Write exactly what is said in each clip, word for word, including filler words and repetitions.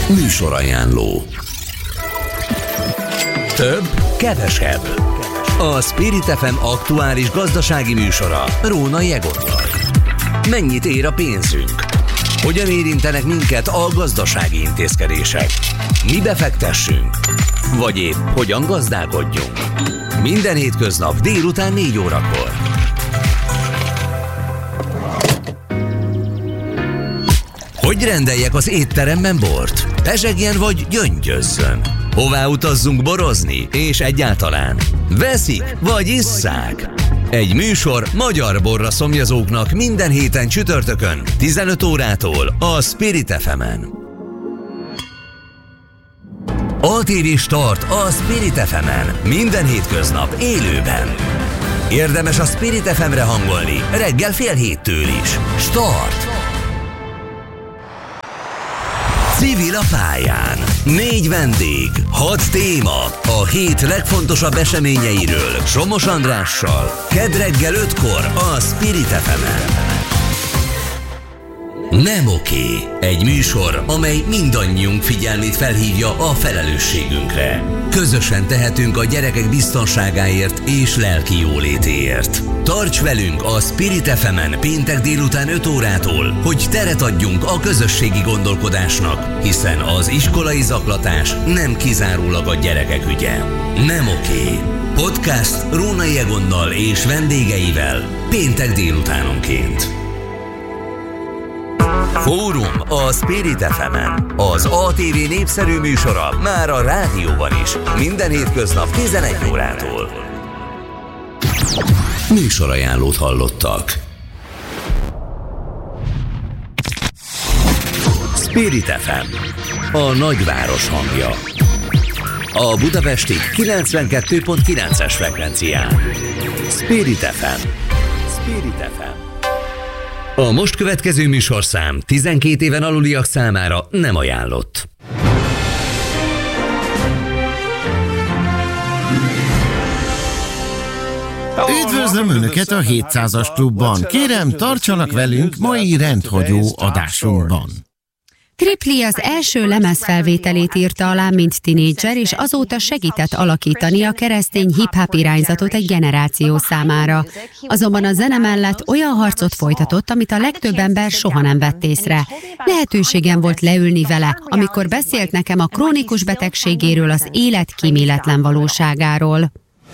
Műsorajánló. Több, kevesebb. A Spirit ef em aktuális gazdasági műsora Rónai Egonnal. Mennyit ér a pénzünk? Hogyan érintenek minket a gazdasági intézkedések? Mi befektessünk? Vagy épp hogyan gazdálkodjunk? Minden hétköznap délután négy órakor. Hogy rendeljek az étteremben bort? Pezsegjen vagy gyöngyözzön? Hová utazzunk borozni? És egyáltalán veszik vagy isszák? Egy műsor magyar borra szomjazóknak minden héten csütörtökön tizenöt órától a Spirit ef emen. á té vé Start a Spirit ef emen minden hétköznap élőben. Érdemes a Spirit ef emre hangolni reggel fél héttől is. Start! Civil a pályán. Négy vendég, hat téma, a hét legfontosabb eseményeiről Somos Andrással. Kedd reggel ötkor a Spirit ef emen. Nem oké. Egy műsor, amely mindannyiunk figyelmét felhívja a felelősségünkre. Közösen tehetünk a gyerekek biztonságáért és lelki jólétéért. Tarts velünk a Spirit ef emen péntek délután öt órától, hogy teret adjunk a közösségi gondolkodásnak, hiszen az iskolai zaklatás nem kizárólag a gyerekek ügye. Nem oké. Podcast Rónai Egonnal és vendégeivel péntek délutánonként. Fórum a Spirit ef emen. Az á té vé népszerű műsora már a rádióban is. Minden hétköznap tizenegy órától. Műsorajánlót hallottak. Spirit ef em. A nagyváros hangja. A budapesti kilencvenkettő pont kilences frekvencián. Spirit ef em. Spirit ef em. A most következő műsorszám tizenkét éven aluliak számára nem ajánlott. Üdvözlöm Önöket a hétszázas klubban. Kérem, tartsanak velünk mai rendhagyó adásunkban. Tripli az első lemezfelvételét írta alá, mint tinédzser, és azóta segített alakítani a keresztény hip-hop irányzatot egy generáció számára. Azonban a zene mellett olyan harcot folytatott, amit a legtöbb ember soha nem vett észre. Lehetőségem volt leülni vele, amikor beszélt nekem a krónikus betegségéről, az élet kíméletlen valóságáról.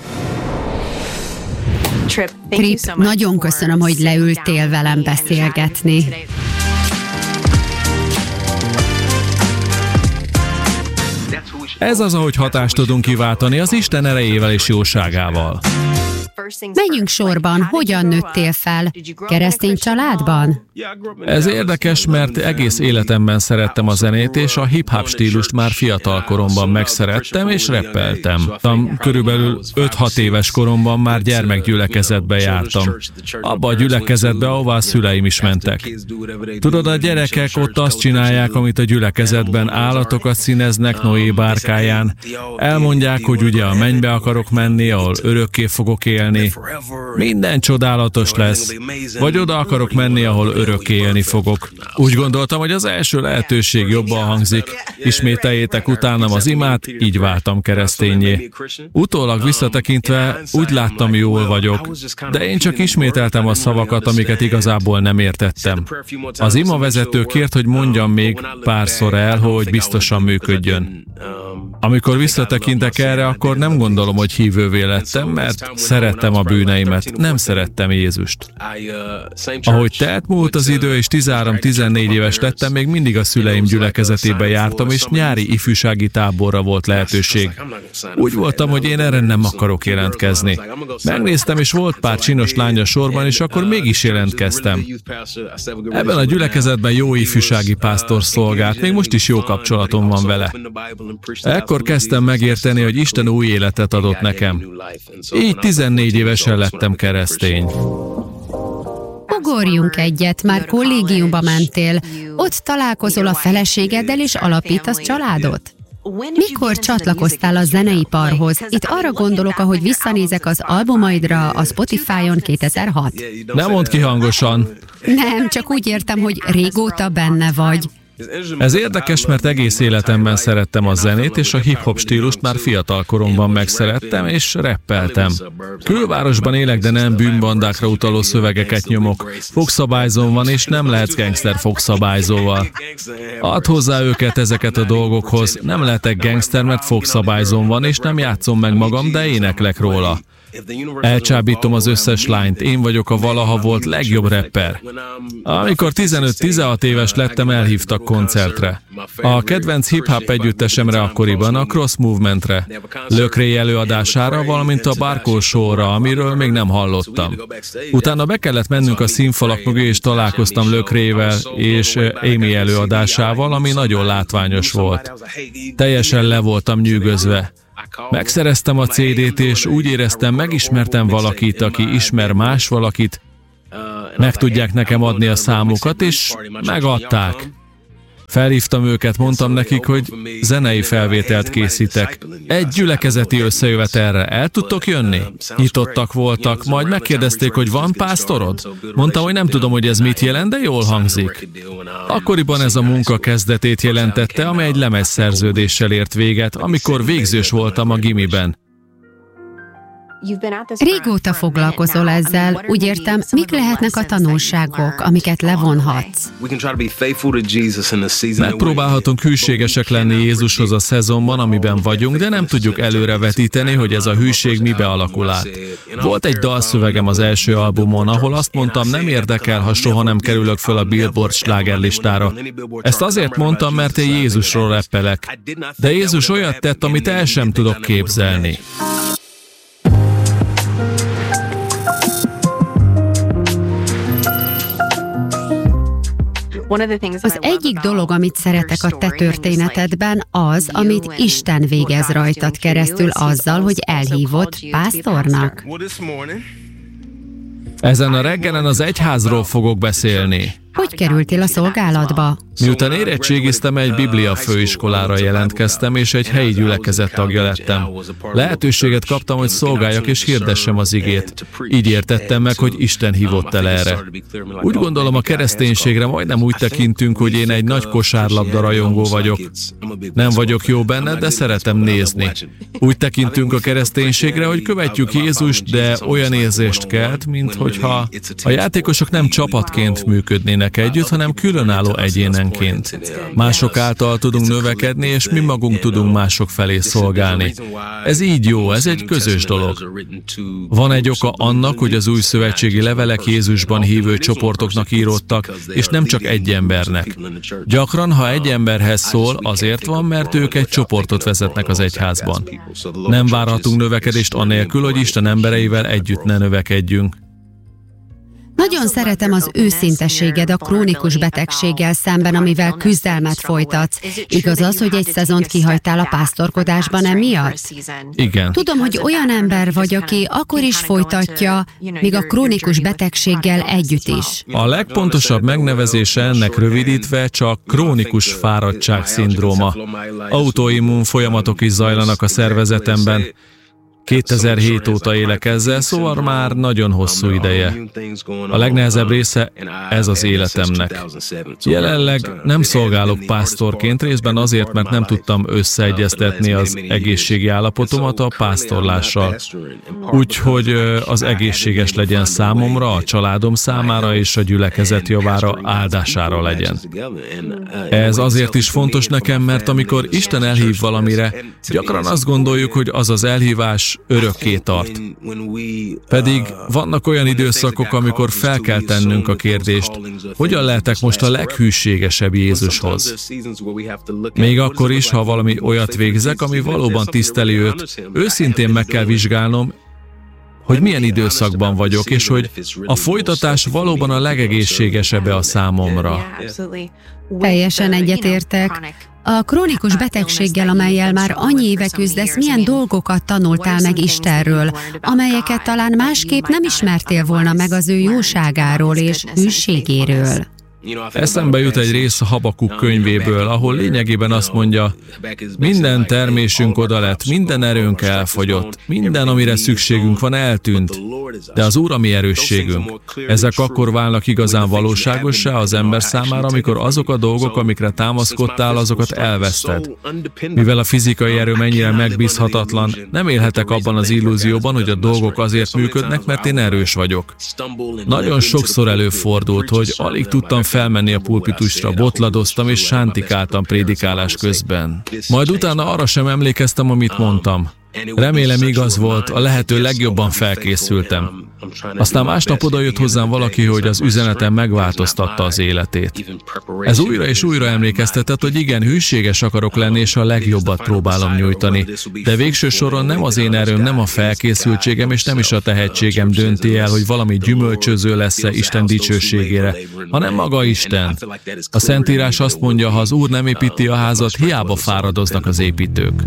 Trip, nagyon köszönöm, hogy leültél velem beszélgetni. Ez az, ahogy hatást tudunk kiváltani az Isten erejével és jóságával. Menjünk sorban, hogyan nőttél fel? Keresztény családban? Ez érdekes, mert egész életemben szerettem a zenét, és a hip-hop stílust már fiatal koromban megszerettem, és rappeltem. Körülbelül öt-hat éves koromban már gyermekgyülekezetbe jártam. Abba a gyülekezetbe, ahová a szüleim is mentek. Tudod, a gyerekek ott azt csinálják, amit a gyülekezetben, állatokat színeznek Noé bárkáján. Elmondják, hogy ugye a mennybe akarok menni, ahol örökké fogok élni. Minden csodálatos lesz. Vagy oda akarok menni, ahol örökké élni fogok. Úgy gondoltam, hogy az első lehetőség jobban hangzik. Ismételjétek utánam az imát, így váltam kereszténnyé. Utólag visszatekintve úgy láttam, jól vagyok, de én csak ismételtem a szavakat, amiket igazából nem értettem. Az imavezető kért, hogy mondjam még párszor el, hogy biztosan működjön. Amikor visszatekintek erre, akkor nem gondolom, hogy hívővé lettem, mert szerettem a bűneimet, nem szerettem Jézust. Ahogy telt múlt az idő, és tizenhárom-tizennégy éves lettem, még mindig a szüleim gyülekezetébe jártam, és nyári ifjúsági táborra volt lehetőség. Úgy voltam, hogy én erre nem akarok jelentkezni. Megnéztem, és volt pár csinos lány a sorban, és akkor mégis jelentkeztem. Ebben a gyülekezetben jó ifjúsági pásztor szolgált, még most is jó kapcsolatom van vele. Ekkor kezdtem megérteni, hogy Isten új életet adott nekem. Így tizennégy évesen lettem keresztény. Ugorjunk egyet, már kollégiumba mentél. Ott találkozol a feleségeddel és alapítasz családot? Mikor csatlakoztál a zeneiparhoz? Itt arra gondolok, ahogy visszanézek az albumaidra a Spotify-on kétezer-hat. Nem mondd ki hangosan. Nem, csak úgy értem, hogy régóta benne vagy. Ez érdekes, mert egész életemben szerettem a zenét, és a hip-hop stílust már fiatal koromban megszerettem, és rappeltem. Külvárosban élek, de nem bűnbandákra utaló szövegeket nyomok. Fogszabályzón van, és nem lehetsz gangster fogszabályzóval. Add hozzá őket ezeket a dolgokhoz. Nem lehetek gangster, mert fogszabályzón van, és nem játszom meg magam, de éneklek róla. Elcsábítom az összes lányt, én vagyok a valaha volt legjobb rapper. Amikor tizenöt-tizenhat éves lettem, elhívtak koncertre. A kedvenc hip-hop együttesemre akkoriban, a Cross Movementre, Lökréj előadására, valamint a Barkó Show-ra, amiről még nem hallottam. Utána be kellett mennünk a színfalak mögé, és találkoztam Lökréjvel és Amy előadásával, ami nagyon látványos volt. Teljesen le voltam nyűgözve. Megszereztem a cé dét, és úgy éreztem, megismertem valakit, aki ismer más valakit, meg tudják nekem adni a számukat, és megadták. Felhívtam őket, mondtam nekik, hogy zenei felvételt készítek. Egy gyülekezeti összejövetelre el tudtok jönni? Nyitottak voltak, majd megkérdezték, hogy van pásztorod? Mondtam, hogy nem tudom, hogy ez mit jelent, de jól hangzik. Akkoriban ez a munka kezdetét jelentette, amely egy lemezszerződéssel ért véget, amikor végzős voltam a gimiben. Régóta foglalkozol ezzel, úgy értem, mik lehetnek a tanulságok, amiket levonhatsz? Megpróbálhatunk hűségesek lenni Jézushoz a szezonban, amiben vagyunk, de nem tudjuk előrevetíteni, hogy ez a hűség mibe alakul át. Volt egy dalszövegem az első albumon, ahol azt mondtam, nem érdekel, ha soha nem kerülök föl a Billboard slágerlistára. Ezt azért mondtam, mert én Jézusról rappelek. De Jézus olyat tett, amit el sem tudok képzelni. Az egyik dolog, amit szeretek a te történetedben, az, amit Isten végez rajtad keresztül azzal, hogy elhívott pásztornak. Ezen a reggelen az egyházról fogok beszélni. Hogy kerültél a szolgálatba? Miután érettségiztem, egy biblia főiskolára jelentkeztem, és egy helyi gyülekezet tagja lettem. Lehetőséget kaptam, hogy szolgáljak és hirdessem az igét. Így értettem meg, hogy Isten hívott el erre. Úgy gondolom, a kereszténységre majdnem úgy tekintünk, hogy én egy nagy kosárlabda rajongó vagyok. Nem vagyok jó benne, de szeretem nézni. Úgy tekintünk a kereszténységre, hogy követjük Jézust, de olyan érzést kelt, minthogyha a játékosok nem csapatként működnének együtt, hanem különálló egyénenként. Mások által tudunk növekedni, és mi magunk tudunk mások felé szolgálni. Ez így jó, ez egy közös dolog. Van egy oka annak, hogy az új szövetségi levelek Jézusban hívő csoportoknak íródtak, és nem csak egy embernek. Gyakran, ha egy emberhez szól, azért van, mert ők egy csoportot vezetnek az egyházban. Nem várhatunk növekedést anélkül, hogy Isten embereivel együtt ne növekedjünk. Nagyon szeretem az őszinteséged a krónikus betegséggel szemben, amivel küzdelmet folytatsz. Igaz az, hogy egy szezont kihagytál a pásztorkodásban emiatt? Igen. Tudom, hogy olyan ember vagy, aki akkor is folytatja, míg a krónikus betegséggel együtt is. A legpontosabb megnevezése ennek rövidítve csak krónikus fáradtság szindróma. Autoimmun folyamatok is zajlanak a szervezetemben. kétezer-hét óta élek ezzel, szóval már nagyon hosszú ideje. A legnehezebb része ez az életemnek. Jelenleg nem szolgálok pásztorként, részben azért, mert nem tudtam összeegyeztetni az egészségi állapotomat a pásztorlással. Úgyhogy az egészséges legyen számomra, a családom számára és a gyülekezet javára, áldására legyen. Ez azért is fontos nekem, mert amikor Isten elhív valamire, gyakran azt gondoljuk, hogy az az elhívás örökké tart. Pedig vannak olyan időszakok, amikor fel kell tennünk a kérdést, hogyan lehetek most a leghűségesebb Jézushoz. Még akkor is, ha valami olyat végzek, ami valóban tiszteli őt, őszintén meg kell vizsgálnom, hogy milyen időszakban vagyok, és hogy a folytatás valóban a legegészségesebb-e a számomra. Teljesen egyetértek. A krónikus betegséggel, amellyel már annyi éve küzdesz, milyen dolgokat tanultál meg Istenről, amelyeket talán másképp nem ismertél volna meg az ő jóságáról és hűségéről? Eszembe jut egy rész a Habakuk könyvéből, ahol lényegében azt mondja, minden termésünk oda lett, minden erőnk elfogyott, minden, amire szükségünk van, eltűnt, de az Úr a mi erősségünk. Ezek akkor válnak igazán valóságossá az ember számára, amikor azok a dolgok, amikre támaszkodtál, azokat elveszted. Mivel a fizikai erő mennyire megbízhatatlan, nem élhetek abban az illúzióban, hogy a dolgok azért működnek, mert én erős vagyok. Nagyon sokszor előfordult, hogy alig tudtam felmenni a pulpitusra, botladoztam és sántikáltam prédikálás közben. Majd utána arra sem emlékeztem, amit mondtam. Remélem igaz volt, a lehető legjobban felkészültem. Aztán másnap odajött hozzám valaki, hogy az üzenetem megváltoztatta az életét. Ez újra és újra emlékeztetett, hogy igen, hűséges akarok lenni, és a legjobbat próbálom nyújtani. De végső soron nem az én erőm, nem a felkészültségem, és nem is a tehetségem dönti el, hogy valami gyümölcsöző lesz-e Isten dicsőségére, hanem maga Isten. A Szentírás azt mondja, ha az Úr nem építi a házat, hiába fáradoznak az építők.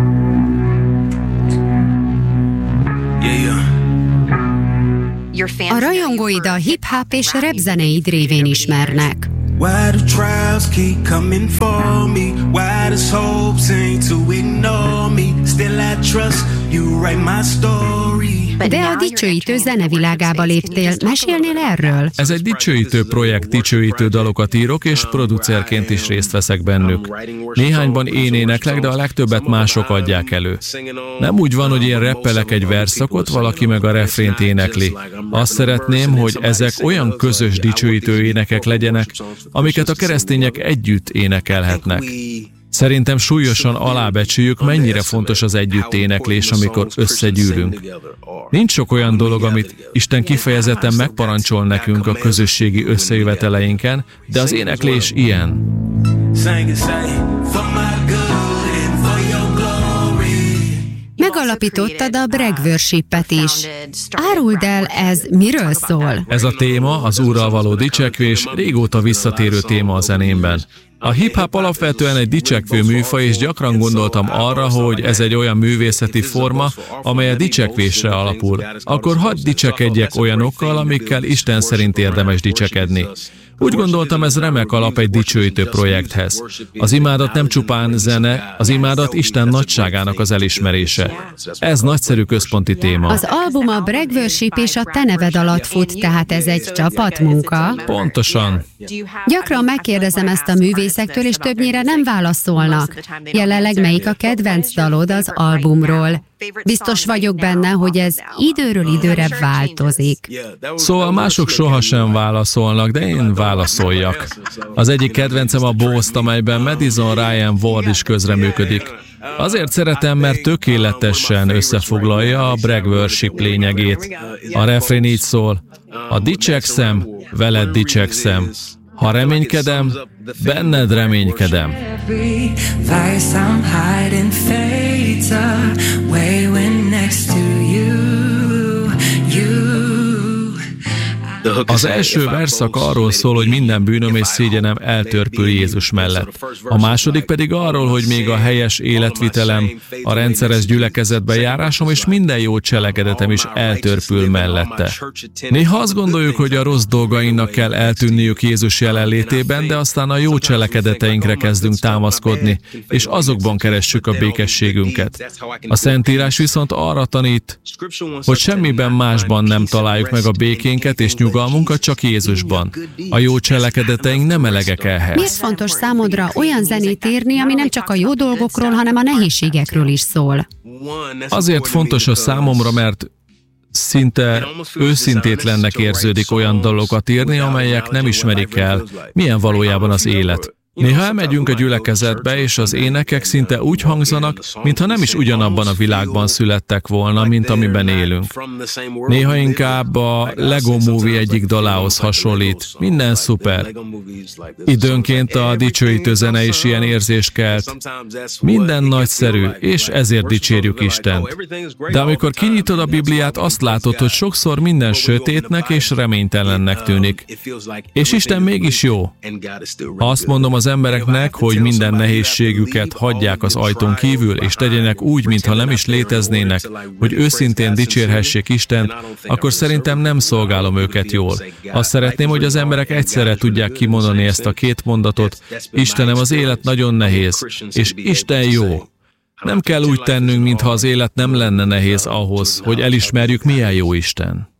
A rajongóid a hip-hop és rap zeneid révén ismernek. Why do trials keep coming for me? Why does hope seem to ignore me? Still I trust you write my story. De a dicsőítő zenevilágába léptél. Mesélnél erről? Ez egy dicsőítő projekt, dicsőítő dalokat írok, és producerként is részt veszek bennük. Néhányban én éneklek, de a legtöbbet mások adják elő. Nem úgy van, hogy én rappelek egy verszakot, valaki meg a refrént énekli. Azt szeretném, hogy ezek olyan közös dicsőítő énekek legyenek, amiket a keresztények együtt énekelhetnek. Szerintem súlyosan alábecsüljük, mennyire fontos az együtt éneklés, amikor összegyűlünk. Nincs sok olyan dolog, amit Isten kifejezetten megparancsol nekünk a közösségi összejöveteleinken, de az éneklés ilyen. Megalapítottad a Brag Worship-et is. Áruld el, ez miről szól? Ez a téma, az Úrral való dicsekvés, régóta visszatérő téma a zenémben. A hip-hop alapvetően egy dicsekvő műfaj, és gyakran gondoltam arra, hogy ez egy olyan művészeti forma, amely a dicsekvésre alapul. Akkor hadd dicsekedjek olyanokkal, amikkel Isten szerint érdemes dicsekedni. Úgy gondoltam, ez remek alap egy dicsőítő projekthez. Az imádat nem csupán zene, az imádat Isten nagyságának az elismerése. Ez nagyszerű központi téma. Az album a Brag Worship és a te neved alatt fut, tehát ez egy csapatmunka. Pontosan. Gyakran megkérdezem ezt a művészektől, és többnyire nem válaszolnak. Jelenleg melyik a kedvenc dalod az albumról? Biztos vagyok benne, hogy ez időről időre változik. Szóval mások sohasem válaszolnak, de én válaszoljak. Az egyik kedvencem a Boast, amelyben Madison Ryan Ward is közreműködik. Azért szeretem, mert tökéletesen összefoglalja a Brag Worship lényegét. A refrén így szól: ha dicsekszem, veled dicsekszem. Ha reménykedem, benned reménykedem. Az első verszak arról szól, hogy minden bűnöm és szégyenem eltörpül Jézus mellett. A második pedig arról, hogy még a helyes életvitelem, a rendszeres gyülekezetbe járásom és minden jó cselekedetem is eltörpül mellette. Néha azt gondoljuk, hogy a rossz dolgainknak kell eltűnniük Jézus jelenlétében, de aztán a jó cselekedeteinkre kezdünk támaszkodni, és azokban keressük a békességünket. A Szentírás viszont arra tanít, hogy semmiben másban nem találjuk meg a békénket és nyugalmunkat, csak Jézusban. A jó cselekedeteink nem elegek ehhez. Miért fontos számodra olyan zenét írni, ami nem csak a jó dolgokról, hanem a nehézségekről is szól? Azért fontos a számomra, mert szinte őszintétlennek érződik olyan dalokat írni, amelyek nem ismerik el, milyen valójában az élet. Néha elmegyünk a gyülekezetbe, és az énekek szinte úgy hangzanak, mintha nem is ugyanabban a világban születtek volna, mint amiben élünk. Néha inkább a Lego Movie egyik dalához hasonlít. Minden szuper. Időnként a dicsőítő zene is ilyen érzést kelt. Minden nagyszerű, és ezért dicsérjük Istent. De amikor kinyitod a Bibliát, azt látod, hogy sokszor minden sötétnek és reménytelennek tűnik. És Isten mégis jó. Ha azt mondom az embereknek, hogy minden nehézségüket hagyják az ajtón kívül, és tegyenek úgy, mintha nem is léteznének, hogy őszintén dicsérhessék Istent, akkor szerintem nem szolgálom őket jól. Azt szeretném, hogy az emberek egyszerre tudják kimondani ezt a két mondatot: Istenem, az élet nagyon nehéz, és Isten jó. Nem kell úgy tennünk, mintha az élet nem lenne nehéz ahhoz, hogy elismerjük, milyen jó Isten.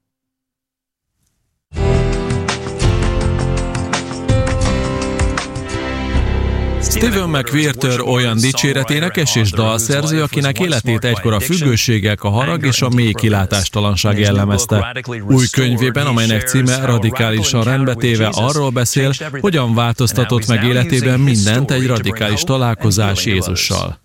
Stephen McQuarter olyan dicséreténekes és dalszerző, akinek életét egykor a függőségek, a harag és a mély kilátástalanság jellemezte. Új könyvében, amelynek címe Radikálisan rendbetéve, arról beszél, hogyan változtatott meg életében mindent egy radikális találkozás Jézussal.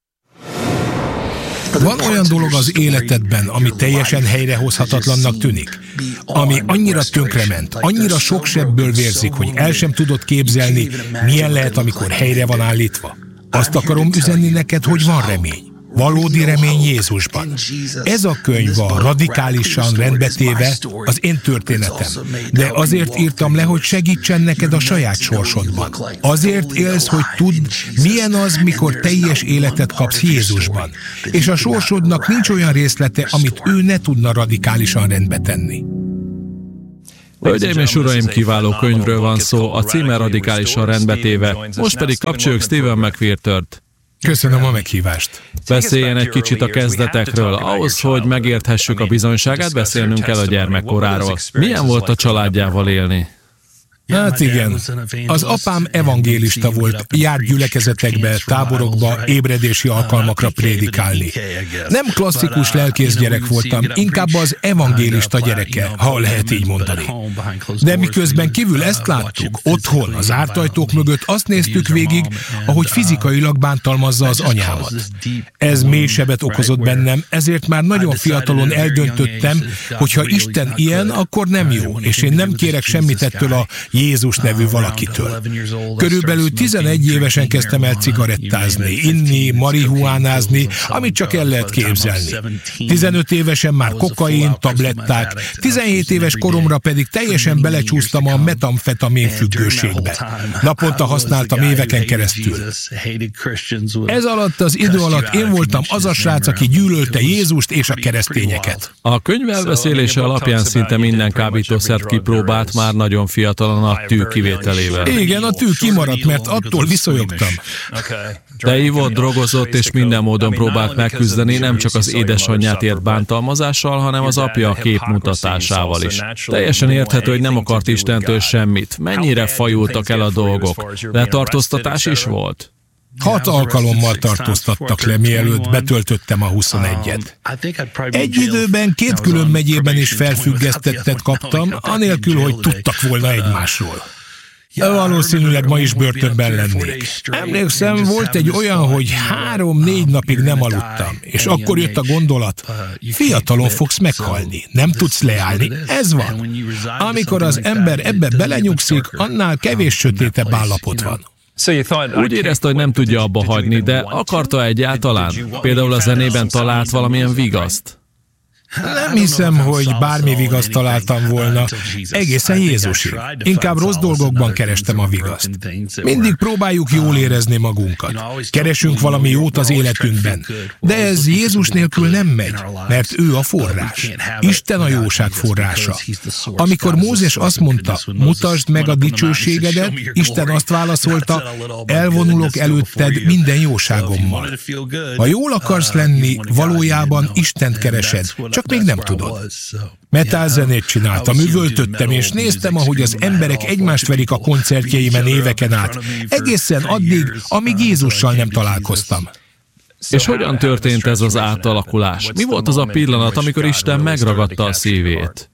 Van olyan dolog az életedben, ami teljesen helyrehozhatatlannak tűnik, ami annyira tönkrement, annyira sok sebből vérzik, hogy el sem tudod képzelni, milyen lehet, amikor helyre van állítva. Azt akarom üzenni neked, hogy van remény. Valódi remény Jézusban. Ez a könyv a radikálisan rendbetéve az én történetem. De azért írtam le, hogy segítsen neked a saját sorsodban. Azért élsz, hogy tudd, milyen az, mikor teljes életet kapsz Jézusban. És a sorsodnak nincs olyan részlete, amit ő ne tudna radikálisan rendbe tenni. Hölgyeim és uraim, kiváló könyvről van szó, a címe Radikálisan rendbetéve. Most pedig kapcsoljuk Stephen McQuartert. Köszönöm a meghívást. Beszéljen egy kicsit a kezdetekről. Ahhoz, hogy megérthessük a bizonyságát, beszélnünk kell a gyermekkoráról. Milyen volt a családjával élni? Hát igen. Az apám evangélista volt, járt gyülekezetekbe, táborokba, ébredési alkalmakra prédikálni. Nem klasszikus lelkészgyerek voltam, inkább az evangélista gyereke, ha lehet így mondani. De miközben kívül ezt láttuk, otthon, az zárt ajtók mögött azt néztük végig, ahogy fizikailag bántalmazza az anyámat. Ez mély sebet okozott bennem, ezért már nagyon fiatalon eldöntöttem, hogy ha Isten ilyen, akkor nem jó, és én nem kérek semmit ettől a Jézus nevű valakitől. Körülbelül tizenegy évesen kezdtem el cigarettázni, inni, marihuánázni, amit csak el lehet képzelni. tizenöt évesen már kokain, tabletták, tizenhét éves koromra pedig teljesen belecsúsztam a metamfetamin függőségbe. Naponta használtam éveken keresztül. Ez alatt az idő alatt én voltam az a srác, aki gyűlölte Jézust és a keresztényeket. A könyv elbeszélése alapján szinte minden kábítószert kipróbált már nagyon fiatalon, a tű kivételével. Igen, a tű kimaradt, mert attól viszonyogtam. De ivott, drogozott és minden módon próbált megküzdeni, nem csak az édesanyját ért bántalmazással, hanem az apja képmutatásával is. Teljesen érthető, hogy nem akart Istentől semmit. Mennyire fajultak el a dolgok. Letartóztatás is volt? Hat alkalommal tartóztattak le, mielőtt betöltöttem a huszonegyet. Egy időben két külön megyében is felfüggesztettet kaptam, anélkül, hogy tudtak volna egymásról. Valószínűleg ma is börtönben lennék. Emlékszem, volt egy olyan, hogy három-négy napig nem aludtam, és akkor jött a gondolat, fiatalon fogsz meghalni, nem tudsz leállni, ez van. Amikor az ember ebbe belenyugszik, annál kevés sötétebb állapot van. Úgy érezte, hogy nem tudja abba hagyni, de akarta egyáltalán? Például a zenében talált valamilyen vigaszt? Nem hiszem, hogy bármi vigaszt találtam volna, egészen Jézusig. Inkább rossz dolgokban kerestem a vigaszt. Mindig próbáljuk jól érezni magunkat. Keresünk valami jót az életünkben. De ez Jézus nélkül nem megy, mert ő a forrás. Isten a jóság forrása. Amikor Mózes azt mondta, mutasd meg a dicsőségedet, Isten azt válaszolta, elvonulok előtted minden jóságommal. Ha jól akarsz lenni, valójában Istent keresed, csak még nem tudod. Metálzenét csináltam, üvöltöttem, és néztem, ahogy az emberek egymást verik a koncertjeimen éveken át, egészen addig, amíg Jézussal nem találkoztam. És hogyan történt ez az átalakulás? Mi volt az a pillanat, amikor Isten megragadta a szívét?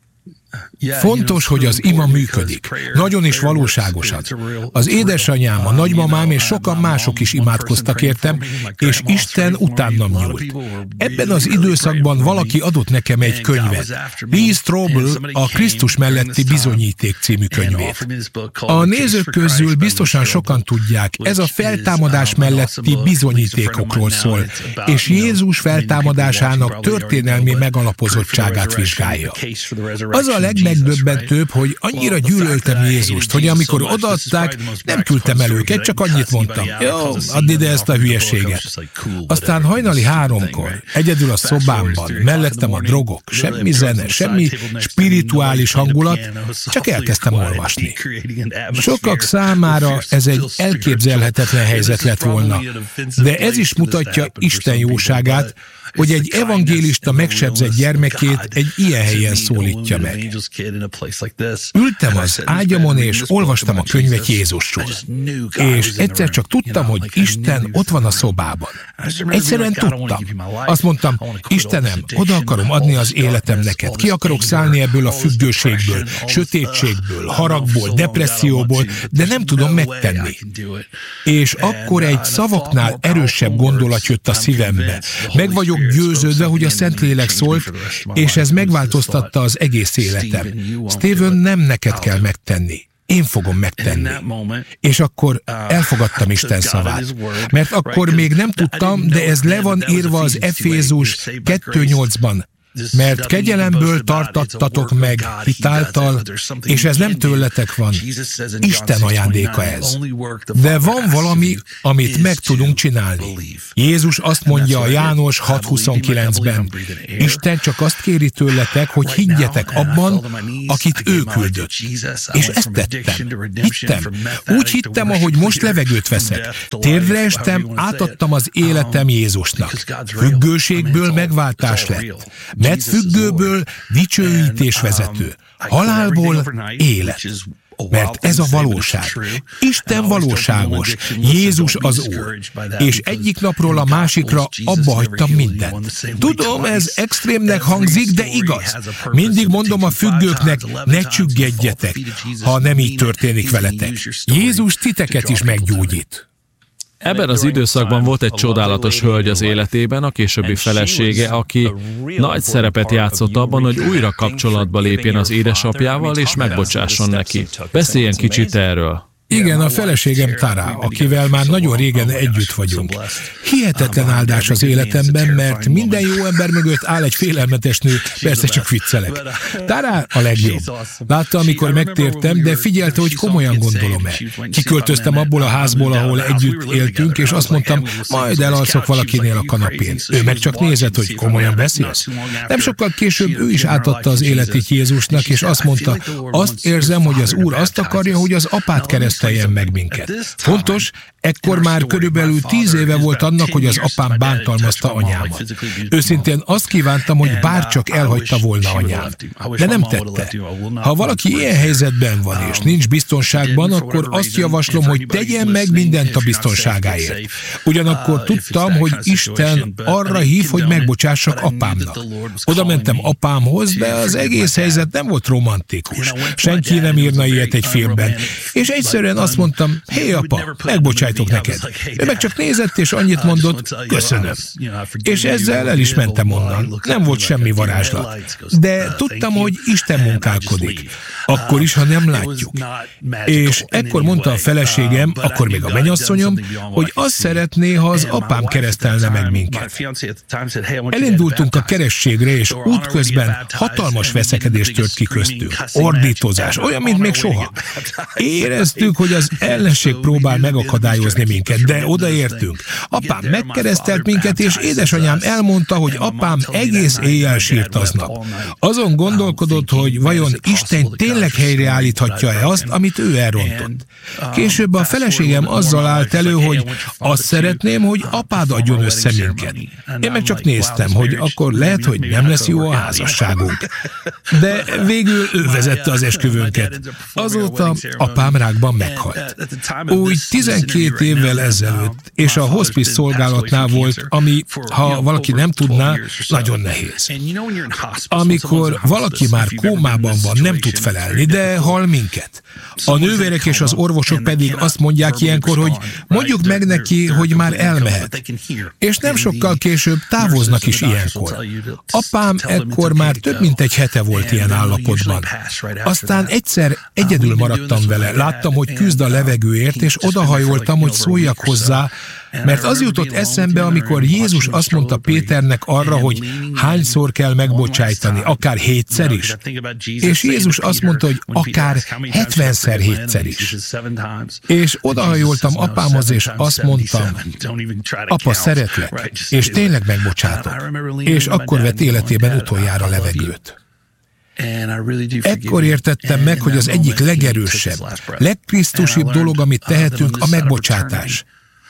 Fontos, hogy az ima működik. Nagyon is valóságosan. Az édesanyám, a nagymamám és sokan mások is imádkoztak értem, és Isten utánam nyúlt. Ebben az időszakban valaki adott nekem egy könyvet. Lee Strobel, a Krisztus melletti bizonyíték című könyvét. A nézők közül biztosan sokan tudják, ez a feltámadás melletti bizonyítékokról szól, és Jézus feltámadásának történelmi megalapozottságát vizsgálja. Az a legmegdöbbentőbb, hogy annyira gyűlöltem Jézust, hogy amikor odaadták, nem küldtem el őket, csak annyit mondtam. Jó, add ide ezt a hülyeséget. Aztán hajnali háromkor, egyedül a szobámban, mellettem a drogok, semmi zene, semmi spirituális hangulat, csak elkezdtem olvasni. Sokak számára ez egy elképzelhetetlen helyzet lett volna, de ez is mutatja Isten jóságát, hogy egy evangélista megsebzett gyermekét egy ilyen helyen szólítja meg. Ültem az ágyamon, és olvastam a könyvet Jézusról. És egyszer csak tudtam, hogy Isten ott van a szobában. Egyszerűen tudtam. Azt mondtam, Istenem, oda akarom adni az életem neked. Ki akarok szállni ebből a függőségből, sötétségből, haragból, depresszióból, de nem tudom megtenni. És akkor egy szavaknál erősebb gondolat jött a szívembe. Meg vagyok győződve, hogy a Szentlélek szólt, és ez megváltoztatta az egész életem. Steven, nem neked kell megtenni. Én fogom megtenni. És akkor elfogadtam Isten szavát. Mert akkor még nem tudtam, de ez le van írva az Efézus kettő nyolcban. Mert kegyelemből tartattatok meg hitáltal, és ez nem tőletek van. Isten ajándéka ez. De van valami, amit meg tudunk csinálni. Jézus azt mondja a János hat huszonkilencben, Isten csak azt kéri tőletek, hogy higgyetek abban, akit ő küldött. És ezt tettem. Hittem. Úgy hittem, ahogy most levegőt veszek. Térdre estem, átadtam az életem Jézusnak. Függőségből megváltás lett. Mert függőből dicsőítésvezető, halálból élet. Mert ez a valóság. Isten valóságos, Jézus az Úr. És egyik napról a másikra abba hagytam mindent. Tudom, ez extrémnek hangzik, de igaz. Mindig mondom a függőknek, ne csüggedjetek, ha nem így történik veletek. Jézus titeket is meggyógyít. Ebben az időszakban volt egy csodálatos hölgy az életében, a későbbi felesége, aki nagy szerepet játszott abban, hogy újra kapcsolatba lépjen az édesapjával, és megbocsásson neki. Beszéljen kicsit erről. Igen, a feleségem Tara, akivel már nagyon régen együtt vagyunk. Hihetetlen áldás az életemben, mert minden jó ember mögött áll egy félelmetes nő, persze csak viccelek. Tara a legjobb. Látta, amikor megtértem, de figyelte, hogy komolyan gondolom-e. Kiköltöztem abból a házból, ahol együtt éltünk, és azt mondtam, majd elalszok valakinél a kanapén. Ő meg csak nézett, hogy komolyan beszélsz. Nem sokkal később ő is átadta az életét Jézusnak, és azt mondta, azt érzem, hogy az Úr azt akarja, hogy az apát kereszt meg minket. Fontos, ekkor már körülbelül tíz éve volt annak, hogy az apám bántalmazta anyámat. Őszintén azt kívántam, hogy bárcsak elhagyta volna anyám. De nem tette. Ha valaki ilyen helyzetben van és nincs biztonságban, akkor azt javaslom, hogy tegyen meg mindent a biztonságáért. Ugyanakkor tudtam, hogy Isten arra hív, hogy megbocsássak apámnak. Oda mentem apámhoz, de az egész helyzet nem volt romantikus. Senki nem írna ilyet egy filmben. És egyszerűen azt mondtam, hé apa, megbocsájtok neked. Ő meg csak nézett, és annyit mondott, köszönöm. És ezzel el is mentem onnan. Nem volt semmi varázslat. De tudtam, hogy Isten munkálkodik. Akkor is, ha nem látjuk. És ekkor mondta a feleségem, akkor még a mennyasszonyom, hogy azt szeretné, ha az apám keresztelne meg minket. Elindultunk a kerességre, és útközben hatalmas veszekedés tört ki köztünk. Ordítozás, olyan, mint még soha. Éreztük, hogy az ellenség próbál megakadályozni minket, de odaértünk. Apám megkeresztelt minket, és édesanyám elmondta, hogy apám egész éjjel sírt aznap. Azon gondolkodott, hogy vajon Isten tényleg helyreállíthatja-e azt, amit ő elrontott. Később a feleségem azzal állt elő, hogy azt szeretném, hogy apád adjon össze minket. Én meg csak néztem, hogy akkor lehet, hogy nem lesz jó a házasságunk. De végül ő vezette az esküvőnket. Azóta apám rákban meghalt. Úgy tizenkét évvel ezelőtt, és a hospice szolgálatnál volt, ami, ha valaki nem tudná, nagyon nehéz. Amikor valaki már kómában van, nem tud felelni, de hal minket. A nővérek és az orvosok pedig azt mondják ilyenkor, hogy mondjuk meg neki, hogy már elmehet. És nem sokkal később távoznak is ilyenkor. Apám ekkor már több mint egy hete volt ilyen állapotban. Aztán egyszer egyedül maradtam vele, láttam, hogy küzd a levegőért, és odahajoltam, hogy szóljak hozzá, mert az jutott eszembe, amikor Jézus azt mondta Péternek arra, hogy hányszor kell megbocsájtani, akár hétszer is. És Jézus azt mondta, hogy akár hetvenszer hétszer is. És odahajoltam apámhoz, és azt mondtam, apa, szeretlek, és tényleg megbocsátok. És akkor vett életében utoljára levegőt. Ekkor értettem meg, hogy az egyik legerősebb, legkrisztusibb dolog, amit tehetünk, a megbocsátás.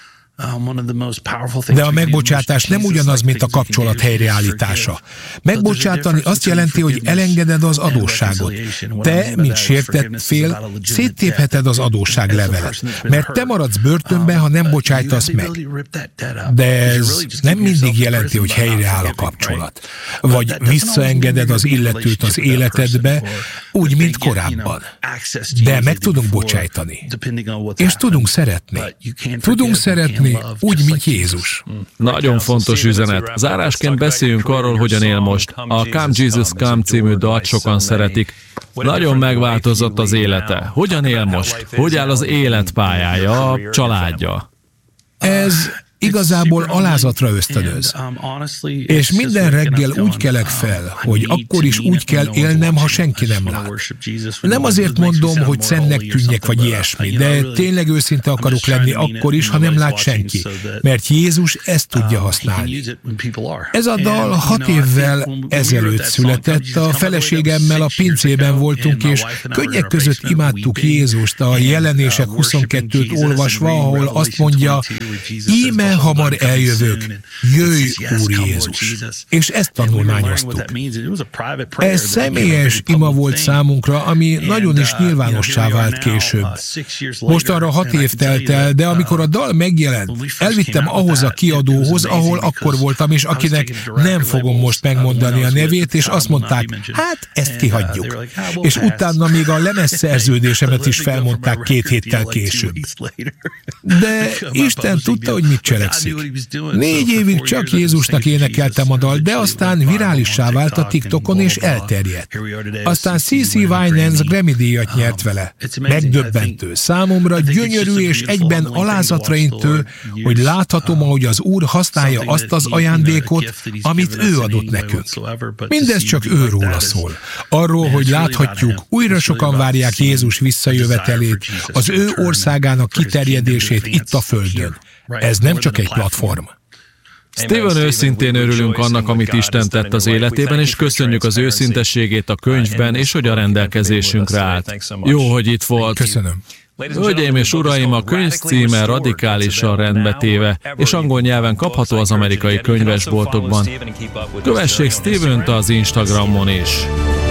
De a megbocsátás nem ugyanaz, mint a kapcsolat helyreállítása. Megbocsátani azt jelenti, hogy elengeded az adósságot. Te, mint sértett fél, széttépheted az adósságlevelet, mert te maradsz börtönben, ha nem bocsájtasz meg. De ez nem mindig jelenti, hogy helyreáll a kapcsolat. Vagy visszaengeded az illetőt az életedbe, úgy, mint korábban. De meg tudunk bocsájtani. És tudunk szeretni. Tudunk szeretni úgy, mint Jézus. Nagyon fontos üzenet. Zárásként beszéljünk arról, hogyan él most. A Come Jesus Come című dalt sokan szeretik. Nagyon megváltozott az élete. Hogyan él most? Hogy áll az életpályája, a családja? Ez igazából alázatra ösztönöz. És minden reggel úgy kelek fel, hogy akkor is úgy kell élnem, ha senki nem lát. Nem azért mondom, hogy szentnek tűnjek, vagy ilyesmi, de tényleg őszinte akarok lenni akkor is, ha nem lát senki, mert Jézus ezt tudja használni. Ez a dal hat évvel ezelőtt született, a feleségemmel a pincében voltunk, és könnyek között imádtuk Jézust, a Jelenések huszonkettőt olvasva, ahol azt mondja, íme hamar eljövök, jöjj, Úr Jézus. És ezt tanulmányoztuk. Ez személyes ima volt számunkra, ami nagyon is nyilvánossá vált később. Most arra hat év telt el, de amikor a dal megjelent, elvittem ahhoz a kiadóhoz, ahol akkor voltam, és akinek nem fogom most megmondani a nevét, és azt mondták, hát ezt kihagyjuk. És utána még a lemezszerződésemet is felmondták két héttel később. De Isten tudta, hogy mit cselekszik. Négy évig csak Jézusnak énekeltem a dal, de aztán virálissá vált a TikTokon és elterjedt. Aztán cé cé Winans Grammy-díjat nyert vele. Megdöbbentő, számomra gyönyörű és egyben alázatra intő, hogy láthatom, ahogy az Úr használja azt az ajándékot, amit ő adott nekünk. Mindez csak őróla szól. Arról, hogy láthatjuk, újra sokan várják Jézus visszajövetelét, az ő országának kiterjedését itt a földön. Ez nem csak egy platform. Steven, őszintén örülünk annak, amit Isten tett az életében, és köszönjük az őszintességét a könyvben, és hogy a rendelkezésünkre állt. Jó, hogy itt volt. Köszönöm. Hölgyeim és uraim, a könyv címe radikálisan rendbetéve, és angol nyelven kapható az amerikai könyvesboltokban. Kövessék Stevent az Instagramon is.